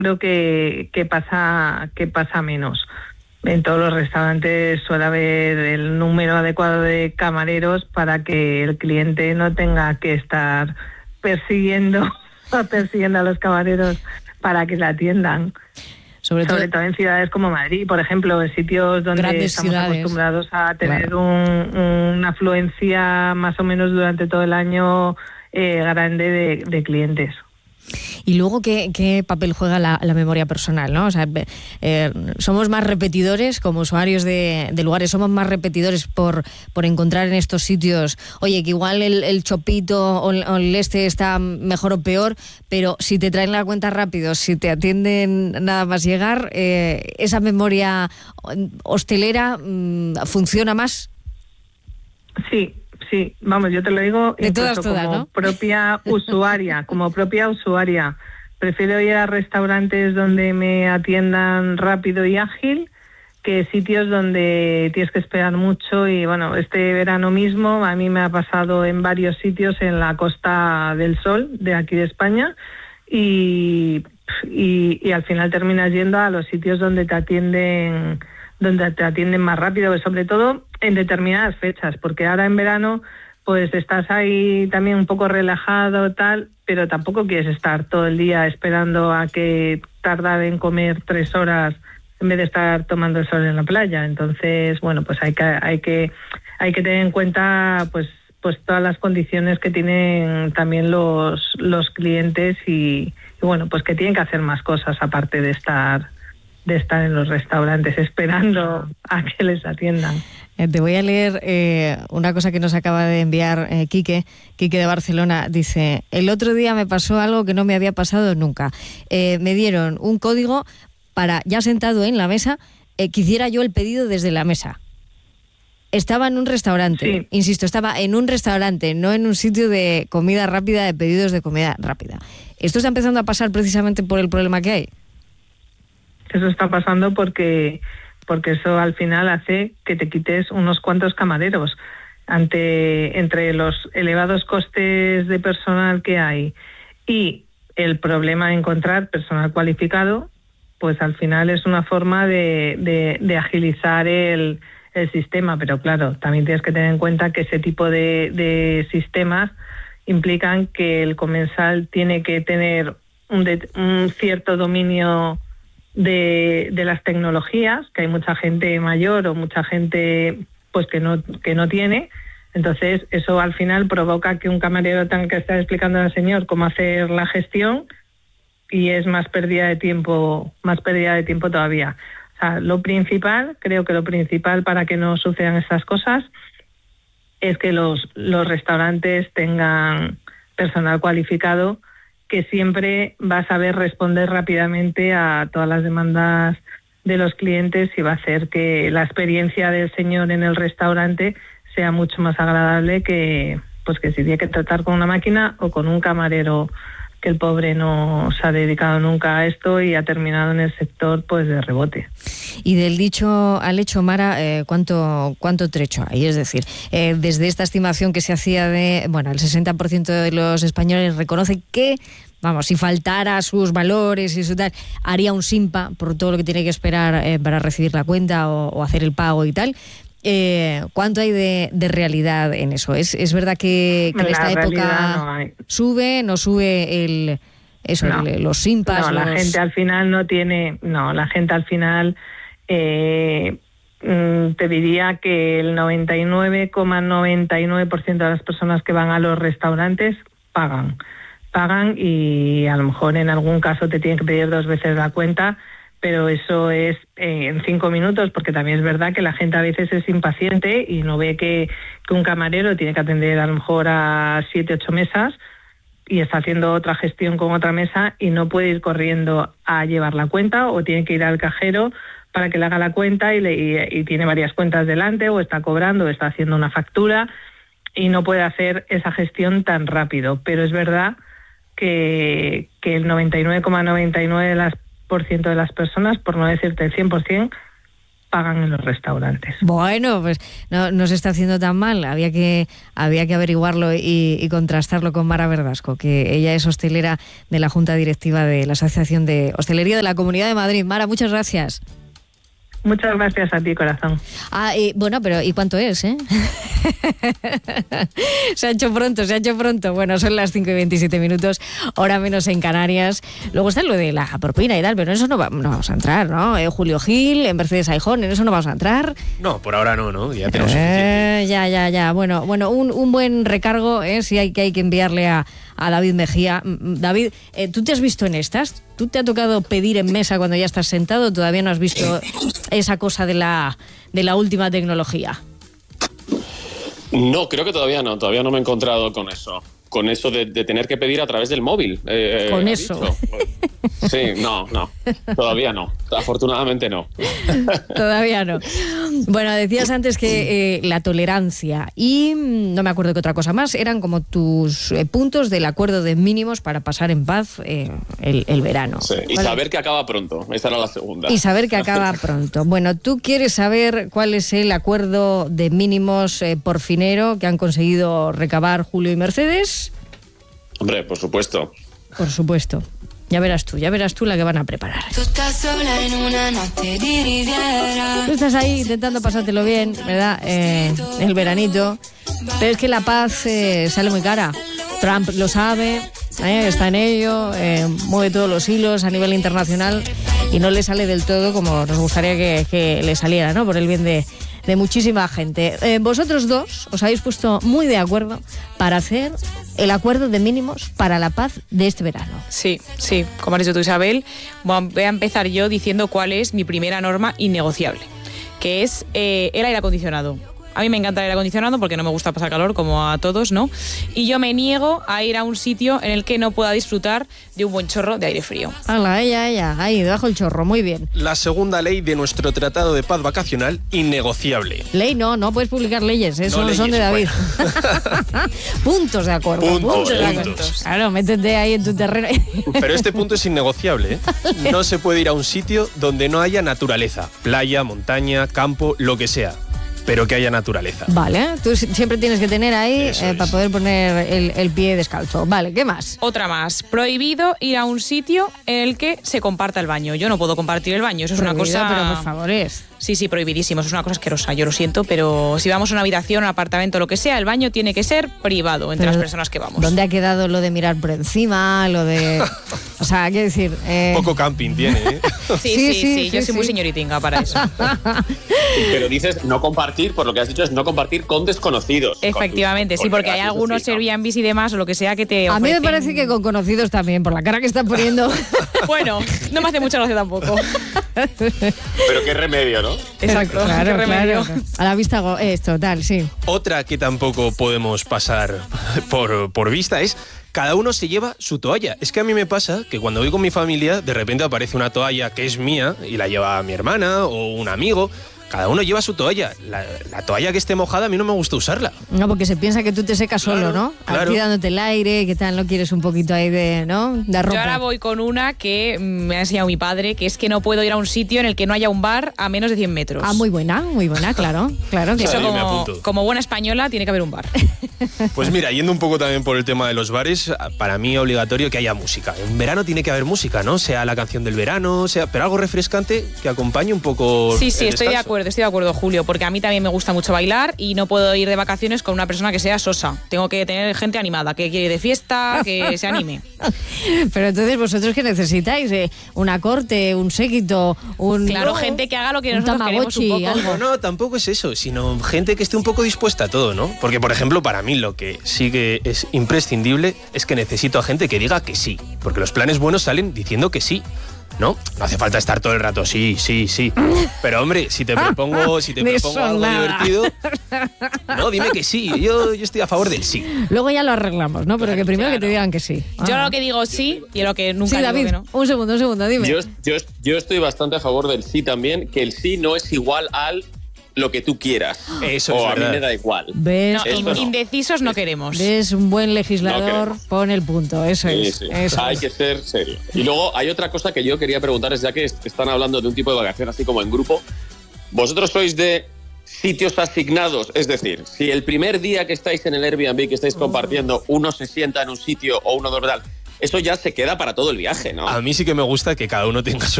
creo que pasa menos. En todos los restaurantes suele haber el número adecuado de camareros para que el cliente no tenga que estar persiguiendo a los camareros para que la atiendan. Sobre todo en ciudades como Madrid, por ejemplo, en sitios donde estamos acostumbrados a tener una afluencia más o menos durante todo el año grande de clientes. Y luego, ¿qué papel juega la memoria personal, ¿no? O sea, somos más repetidores como usuarios de lugares, somos más repetidores por encontrar en estos sitios, oye, que igual el chopito o el está mejor o peor, pero si te traen la cuenta rápido, si te atienden nada más llegar, esa memoria hostelera funciona más. Sí, vamos, yo te lo digo de todas, como ¿no? propia usuaria, prefiero ir a restaurantes donde me atiendan rápido y ágil que sitios donde tienes que esperar mucho. Y bueno, este verano mismo a mí me ha pasado en varios sitios en la Costa del Sol de aquí de España y al final terminas yendo a los sitios donde te atienden más rápido, sobre todo en determinadas fechas, porque ahora en verano pues estás ahí también un poco relajado tal, pero tampoco quieres estar todo el día esperando a que tardar en comer 3 horas en vez de estar tomando el sol en la playa. Entonces, bueno, pues hay que tener en cuenta pues todas las condiciones que tienen también los clientes y bueno, pues que tienen que hacer más cosas aparte de estar en los restaurantes esperando a que les atiendan. Te voy a leer una cosa que nos acaba de enviar Quique de Barcelona. Dice: el otro día me pasó algo que no me había pasado nunca. Me dieron un código para, ya sentado en la mesa, que hiciera yo el pedido desde la mesa. Estaba en un restaurante, sí. Insisto, estaba en un restaurante, no en un sitio de comida rápida, de pedidos de comida rápida. ¿Esto está empezando a pasar precisamente por el problema que hay? Eso está pasando porque eso al final hace que te quites unos cuantos camareros. Entre los elevados costes de personal que hay y el problema de encontrar personal cualificado, pues al final es una forma de agilizar el sistema. Pero claro, también tienes que tener en cuenta que ese tipo de sistemas implican que el comensal tiene que tener un cierto dominio de las tecnologías, que hay mucha gente mayor o mucha gente pues que no tiene. Entonces eso al final provoca que un camarero tenga que estar explicando al señor cómo hacer la gestión y es más pérdida de tiempo todavía. O sea, creo que lo principal para que no sucedan estas cosas es que los restaurantes tengan personal cualificado que siempre va a saber responder rápidamente a todas las demandas de los clientes y va a hacer que la experiencia del señor en el restaurante sea mucho más agradable que si tiene que tratar con una máquina o con un camarero que el pobre no se ha dedicado nunca a esto y ha terminado en el sector pues de rebote. Y del dicho al hecho, Mara, ¿cuánto trecho hay? Es decir, desde esta estimación que se hacía el 60% de los españoles reconoce que, vamos, si faltara sus valores y su tal, haría un SIMPA por todo lo que tiene que esperar para recibir la cuenta o hacer el pago y tal. ¿Cuánto hay de realidad en eso? ¿Es verdad que en esta época no sube los SIMPAs? No, la gente al final no tiene... No, la gente al final te diría que el 99,99% de las personas que van a los restaurantes pagan y a lo mejor en algún caso te tienen que pedir 2 veces la cuenta, pero eso es en 5 minutos, porque también es verdad que la gente a veces es impaciente y no ve que un camarero tiene que atender a lo mejor a 7, 8 mesas y está haciendo otra gestión con otra mesa y no puede ir corriendo a llevar la cuenta o tiene que ir al cajero para que le haga la cuenta y tiene varias cuentas delante o está cobrando o está haciendo una factura y no puede hacer esa gestión tan rápido. Pero es verdad que el 99,99% de las personas, por no decirte el 100%, pagan en los restaurantes. Bueno, pues no se está haciendo tan mal. Había que averiguarlo y contrastarlo con Mara Verdasco, que ella es hostelera de la Junta Directiva de la Asociación de Hostelería de la Comunidad de Madrid. Mara, muchas gracias. Muchas gracias a ti, corazón. Bueno, pero ¿y cuánto es, Se ha hecho pronto. Bueno, son las 5:27, hora menos en Canarias. Luego está lo de la propina y tal, pero en eso no vamos a entrar, ¿no? Julio Gil, en Mercedes Aijón, en eso no vamos a entrar. No, por ahora no, ya tenemos suficiente. Ya. Bueno, un buen recargo, si hay que enviarle a David Mejía. David, ¿tú te has visto en estas? ¿Tú te ha tocado pedir en mesa cuando ya estás sentado? ¿Todavía no has visto esa cosa de la última tecnología? No, creo que todavía no me he encontrado con eso. Con eso de tener que pedir a través del móvil. Con eso. Sí, no. Todavía no. Afortunadamente no. Todavía no. Bueno, decías antes que la tolerancia y no me acuerdo qué otra cosa más eran como tus puntos del acuerdo de mínimos para pasar en paz el verano. Sí, y saber que acaba pronto. Esa era la segunda. Y saber que acaba pronto. Bueno, ¿tú quieres saber cuál es el acuerdo de mínimos por finero que han conseguido recabar Julio y Mercedes? Hombre, por supuesto. Por supuesto. Ya verás tú la que van a preparar. Tú estás ahí intentando pasártelo bien, ¿verdad? El veranito. Pero es que la paz sale muy cara. Trump lo sabe, está en ello, mueve todos los hilos a nivel internacional y no le sale del todo como nos gustaría que le saliera, ¿no? Por el bien de muchísima gente. Vosotros dos os habéis puesto muy de acuerdo para hacer el acuerdo de mínimos para la paz de este verano. Sí, como has dicho tú, Isabel, voy a empezar yo diciendo cuál es mi primera norma innegociable, que es el aire acondicionado. A mí me encanta el aire acondicionado porque no me gusta pasar calor, como a todos, ¿no? Y yo me niego a ir a un sitio en el que no pueda disfrutar de un buen chorro de aire frío. ¡Hala, ella! Ahí, debajo el chorro, muy bien. La segunda ley de nuestro Tratado de Paz Vacacional, innegociable. Ley no puedes publicar leyes, eso no son de David. Bueno. Puntos de acuerdo. Puntos. Claro, métete ahí en tu terreno. Pero este punto es innegociable, No se puede ir a un sitio donde no haya naturaleza. Playa, montaña, campo, lo que sea. Pero que haya naturaleza. Vale, tú siempre tienes que tener ahí para poder poner el pie descalzo. Vale, ¿qué más? Otra más. Prohibido ir a un sitio en el que se comparta el baño. Yo no puedo compartir el baño, eso Prohibido, es una cosa... pero por favor es... Sí, prohibidísimo, eso es una cosa asquerosa, yo lo siento, pero si vamos a una habitación, un apartamento, lo que sea, el baño tiene que ser privado entre las personas que vamos. ¿Dónde ha quedado lo de mirar por encima, lo de... O sea, hay que decir... Poco camping tiene, Sí, yo soy muy señoritinga para eso. Pero dices no compartir, por lo que has dicho es no compartir con desconocidos. Efectivamente, sí, porque hay algunos Airbnbs y demás o lo que sea que te ofrecen... A mí me parece que con conocidos también, por la cara que están poniendo. Bueno, no me hace mucha gracia tampoco. Pero qué remedio, ¿no? Exacto, claro, qué remedio. Claro. A la vista es total, sí. Otra que tampoco podemos pasar por vista es... Cada uno se lleva su toalla. Es que a mí me pasa que cuando voy con mi familia, de repente aparece una toalla que es mía y la lleva mi hermana o un amigo. Cada uno lleva su toalla. La toalla que esté mojada a mí no me gusta usarla. No, porque se piensa que tú te secas solo, ¿no? Claro. Aquí dándote el aire, ¿qué tal? ¿No quieres un poquito ahí de ropa? Yo ahora voy con una que me ha enseñado mi padre, que es que no puedo ir a un sitio en el que no haya un bar a menos de 100 metros. Ah, muy buena, claro. Eso como buena española tiene que haber un bar. Pues mira, yendo un poco también por el tema de los bares, para mí es obligatorio que haya música. En verano tiene que haber música, ¿no? Sea la canción del verano, pero algo refrescante que acompañe un poco. Sí, estoy de acuerdo, Julio, porque a mí también me gusta mucho bailar y no puedo ir de vacaciones con una persona que sea sosa. Tengo que tener gente animada, que quiere ir de fiesta, que se anime. Pero entonces, ¿vosotros qué necesitáis? ¿Una corte, un séquito, Claro, gente que haga lo que nosotros queremos un poco. Algo. No, tampoco es eso, sino gente que esté un poco dispuesta a todo, ¿no? Porque, por ejemplo, para mí lo que sí que es imprescindible es que necesito a gente que diga que sí. Porque los planes buenos salen diciendo que sí. No hace falta estar todo el rato, sí. Pero hombre, si te propongo algo divertido, no, dime que sí. Yo estoy a favor del sí. Luego ya lo arreglamos, ¿no? Pero que primero que te digan que sí. Yo lo que digo sí y lo que nunca digo David, que no. Un segundo, dime. Yo estoy bastante a favor del sí también, que el sí no es igual al lo que tú quieras. Eso o es a verdad. mí me da igual. ¿Ves? Indecisos no queremos. ¿Ves? Un buen legislador pone el punto. Eso es. Sí. Eso hay es. que ser serio. Y luego hay otra cosa que yo quería preguntar, ya que están hablando de un tipo de vacación así como en grupo. ¿Vosotros sois de sitios asignados? Es decir, si el primer día que estáis en el Airbnb, que estáis compartiendo, uno se sienta en un sitio o uno duerme tal, eso ya se queda para todo el viaje, ¿no? A mí sí que me gusta que cada uno tenga su